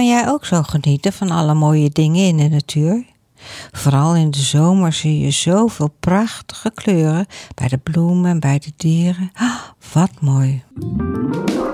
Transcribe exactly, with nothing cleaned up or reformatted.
Kan jij ook zo genieten van alle mooie dingen in de natuur? Vooral in de zomer zie je zoveel prachtige kleuren bij de bloemen en bij de dieren. Ah, wat mooi!